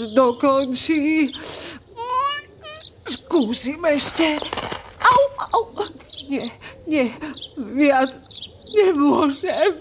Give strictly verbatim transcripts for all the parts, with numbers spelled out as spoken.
dokončí. Skúsim ešte. Au, au. Nie, nie, viac nemôžem.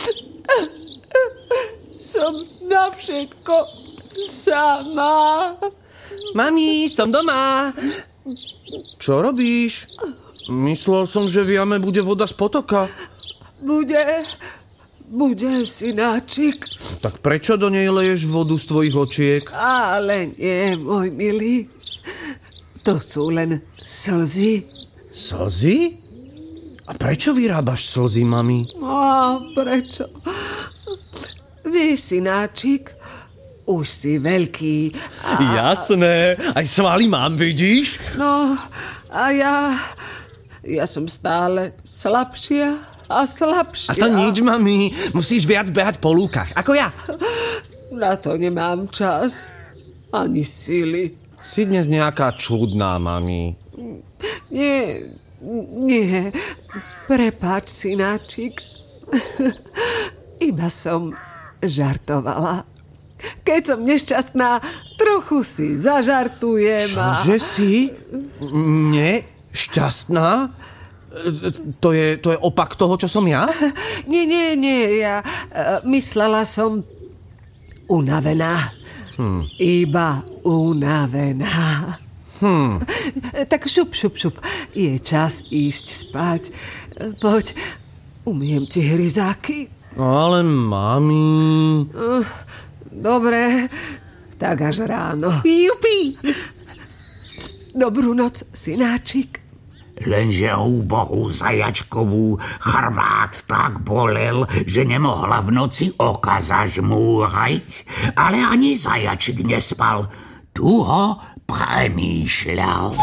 Som na všetko sama. Mami, som doma. Čo robíš? Myslel som, že v jame bude voda z potoka. Bude, bude, synáčik. Tak prečo do nej leješ vodu z tvojich očiek? Ale nie, môj milý. To sú len slzy. Slzy? A prečo vyrábaš slzy, mami? A prečo? Vy, synáčik, už si veľký. A... Jasné, aj svaly mám, vidíš? No, a ja... Ja som stále slabšia a slabšia. A to nič, mami. Musíš viac behať po lúkach, ako ja. Na to nemám čas. Ani sily. Si dnes nejaká čudná, mami. Nie, nie. Prepáč, synáčik. Iba som žartovala. Keď som nešťastná, trochu si zažartujem. Čože a... si? Nie? Šťastná? To je, to je opak toho, čo som ja? Nie, nie, nie. Ja uh, myslela som unavená. Hmm. Iba unavená. Hmm. Tak šup, šup, šup. Je čas ísť spať. Poď, umiem ti hryzáky. Ale mami... Uh, dobre, tak až ráno. Jupi! Dobrú noc, synáčik. Lenže úbohú zajačkovú chrbát tak bolel, že nemohla v noci oka zažmúrať, ale ani zajačik nespal. Tu ho premýšľal.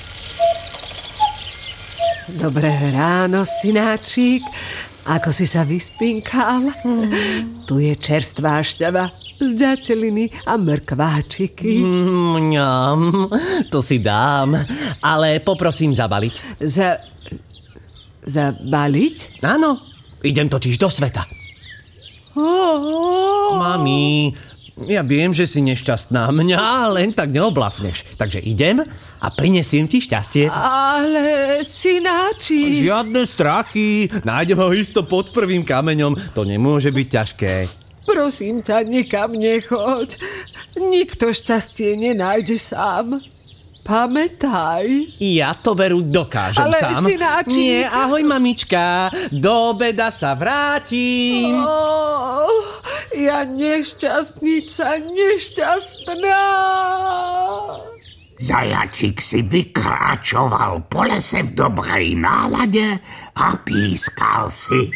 Dobré ráno, synáčik. Ako si sa vyspinkal? Hmm. Tu je čerstvá šťava z ďateliny a mrkváčiky. Mňam, to si dám, ale poprosím zabaliť. Za... zabaliť? Áno, idem totiž do sveta. Oh. Mami, ja viem, že si nešťastná. Mňa len tak neoblafneš. Takže idem a prinesiem ti šťastie. Ale, synáči... Žiadne strachy. Nájdem ho isto pod prvým kameňom. To nemôže byť ťažké. Prosím ťa, nikam nechoď. Nikto šťastie nenájde sám. Pamätaj. Ja to veru dokážem ale, sám. Ale, synáči... Nie, ahoj, mamička. Do obeda sa vrátim. Oh, ja nešťastnica, nešťastná. Zajačik si vykračoval po lese v dobrej nálade a pískal si.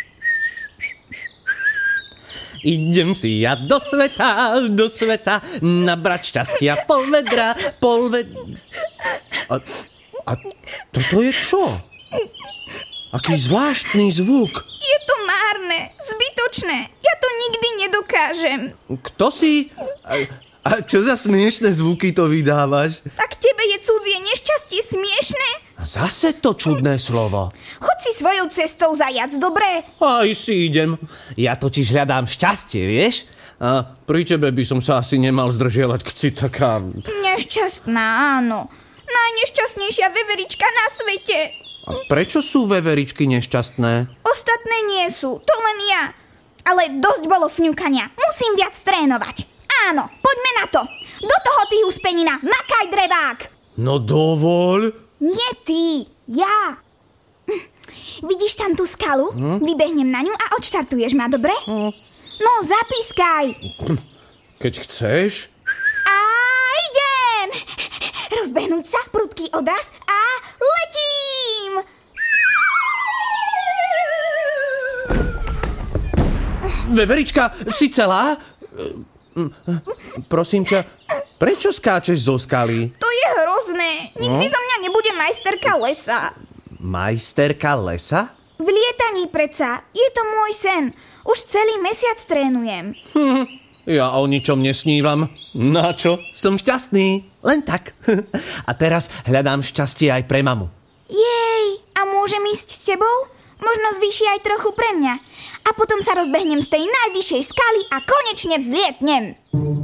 Idem si ja do sveta, do sveta, nabrať šťastia pol vedra, pol vedra... A, a toto je čo? Aký zvláštny zvuk. Je to márne, zbytočné. Ja to nikdy nedokážem. Kto si? A, a čo za smiešné zvuky to vydávaš? Tak tebe je cudzie nešťastie smiešné? A zase to čudné slovo. Choď si svojou cestou, zajac, dobré? Aj si idem. Ja totiž hľadám šťastie, vieš? A pri tebe by som sa asi nemal zdržiavať, keď si taká... Nešťastná, áno. Najnešťastnejšia veverička na svete. A prečo sú veveričky nešťastné? Ostatné nie sú, to len ja. Ale dosť bolo fňukania. Musím viac trénovať. Áno, poďme na to. Do toho, ty úspenina, makaj drebák. No dovoľ. Nie ty, ja. Vidíš tam tú skalu? Hm? Vybehnem na ňu a odštartuješ ma, dobre? Hm. No, zapískaj. Keď chceš. A idem. Rozbehnúť sa, prudký odraz a letím. Veverička, si celá? Prosím ťa, prečo skáčeš zo skaly? To je hrozné. Nikdy no? zo mňa nebude majsterka lesa. Majsterka lesa? V lietaní predsa. Je to môj sen. Už celý mesiac trénujem. Hm, ja o ničom nesnívam. Na čo? Som šťastný. Len tak. A teraz hľadám šťastie aj pre mamu. Jej, a môžem ísť s tebou? Možno zvýši aj trochu pre mňa. A potom sa rozbehnem z tej najvyššej skaly a konečne vzlietnem.